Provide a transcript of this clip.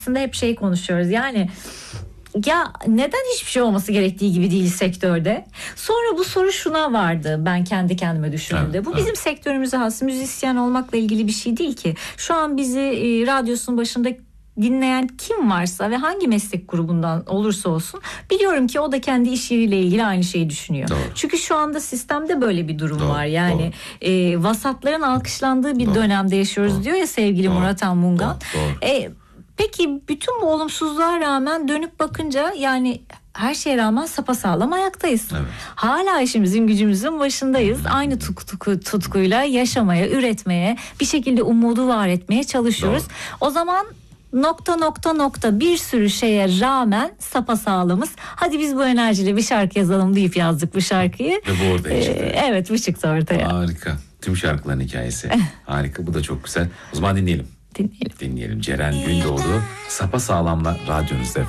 aslında hep şey konuşuyoruz yani, ya neden hiçbir şey olması gerektiği gibi değil sektörde? Sonra bu soru şuna vardı, ben kendi kendime düşündüğümde. Evet, bu bizim sektörümüze has, müzisyen olmakla ilgili bir şey değil ki. Şu an bizi radyosunun başında dinleyen kim varsa ve hangi meslek grubundan olursa olsun, biliyorum ki o da kendi iş yeriyle ilgili aynı şeyi düşünüyor. Doğru. Çünkü şu anda sistemde böyle bir durum Doğru, var. Yani vasatların alkışlandığı bir dönemde yaşıyoruz diyor ya sevgili Murat Anmungan. Doğru. Peki bütün bu olumsuzluğa rağmen dönüp bakınca yani her şeye rağmen sapasağlam ayaktayız. Evet. Hala işimizin gücümüzün başındayız. Aynı tutkuyla yaşamaya, üretmeye, bir şekilde umudu var etmeye çalışıyoruz. Doğru. O zaman bir sürü şeye rağmen sapasağlamız. Hadi biz bu enerjiyle bir şarkı yazalım deyip yazdık bu şarkıyı. Ve bu ortaya çıktı. Evet, bu çıktı ortaya. Harika. Tüm şarkıların hikayesi. Harika. Bu da çok güzel. O zaman dinleyelim. Dinleyelim. Ceren Gündoğdu Sapasağlam'la radyonuzda.